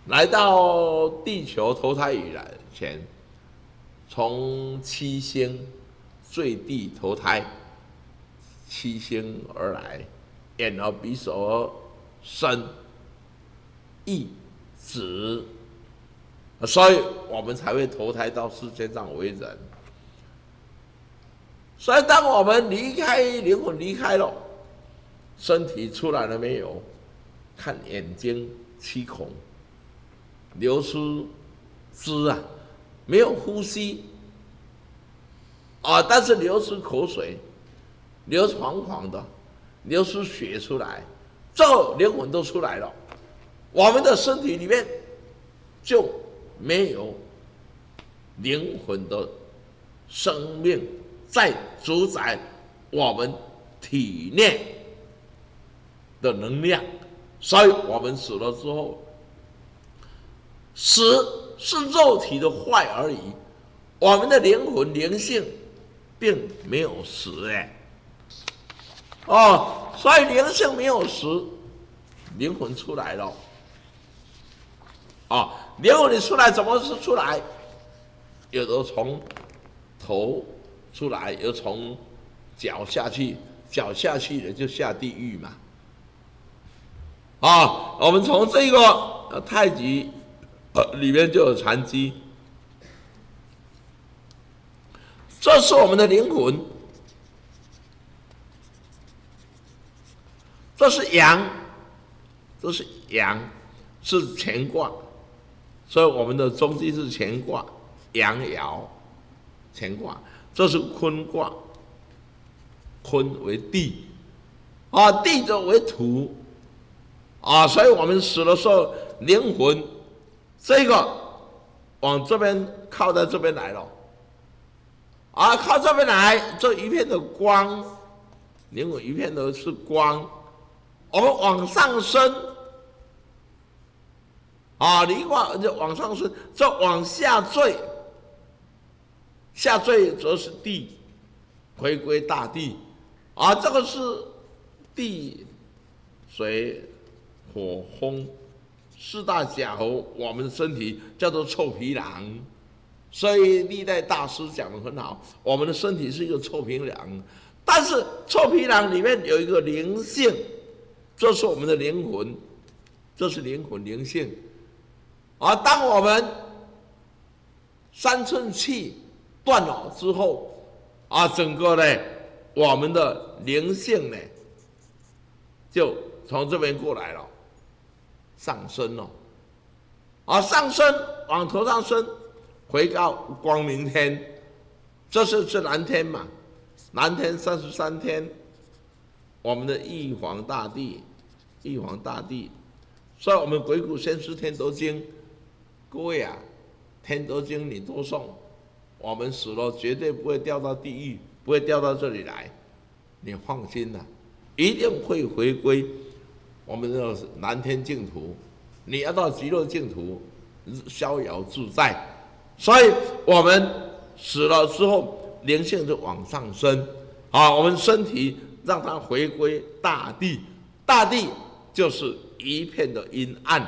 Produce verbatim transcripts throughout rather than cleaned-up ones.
来到地球投胎以来前，从七星坠地投胎，七星而来，眼耳鼻手而身意止，所以我们才会投胎到世界上为人。所以，当我们离开灵魂离开了，身体出来了没有？看眼睛七孔。流出汁啊，没有呼吸啊，但是流出口水，流黄黄的，流出血出来，这灵魂都出来了，我们的身体里面就没有灵魂的生命在主宰我们体内的能量，所以我们死了之后。死是肉体的坏而已，我们的灵魂灵性并没有死哎，哦，所以灵性没有死，灵魂出来了，哦，灵魂你出来怎么是出来？有的从头出来，有从脚下去，脚下去了就下地狱嘛，啊、哦，我们从这个太极。里面就有禅机，这是我们的灵魂，这是阳，这是阳，是乾卦，所以我们的中基是乾卦，阳爻，乾卦，这是坤卦，坤为地，啊，地就为土，啊，所以我们死的时候，灵魂。这个往这边靠在这边来了，啊，靠这边来，这一片的光，灵魂一片都是光，我们往上升，啊，离卦就往上升，这往下坠，下坠则是地，回归大地，啊，这个是地、水、火、风。四大假猴，我们的身体叫做臭皮囊，所以历代大师讲得很好，我们的身体是一个臭皮囊，但是臭皮囊里面有一个灵性，这是我们的灵魂，这是灵魂灵性。而当我们三寸气断了之后，啊，整个呢，我们的灵性呢，就从这边过来了。上升了，啊，上升往头上升，回到光明天，这是是蓝天嘛？蓝天三十三天，我们的玉皇大帝，玉皇大帝，所以我们鬼谷先师天德经，各位啊，天德经你多诵，我们死了绝对不会掉到地狱，不会掉到这里来，你放心啦、啊，一定会回归。我们的南天净土，你要到极乐净土，逍遥自在。所以我们死了之后，灵性就往上升，啊，我们身体让它回归大地，大地就是一片的阴暗，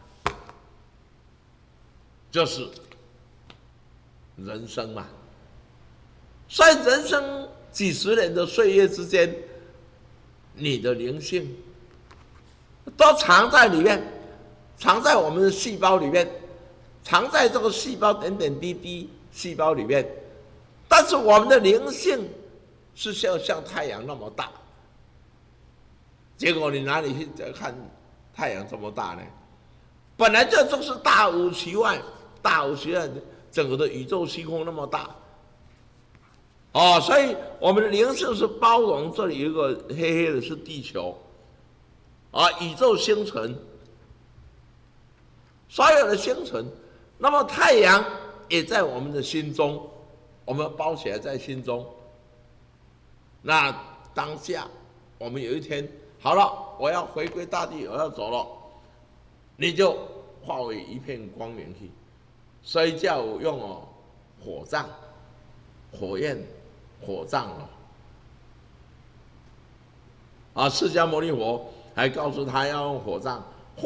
就是人生嘛。所以人生几十年的岁月之间，你的灵性。都藏在里面，藏在我们的细胞里面，藏在这个细胞点点滴滴细胞里面。但是我们的灵性是像像太阳那么大，结果你哪里去看太阳这么大呢？本来这就是大无其外，大无其外，整个的宇宙虚空那么大。哦，所以我们的灵性是包容，这里有一个黑黑的是地球。啊，宇宙星辰，所有的星辰，那么太阳也在我们的心中，我们包起来在心中。那当下，我们有一天好了，我要回归大地，我要走了，你就化为一片光明去。所以叫我用哦火葬，火焰火葬了。啊，释迦牟尼佛。还告诉他要用火葬，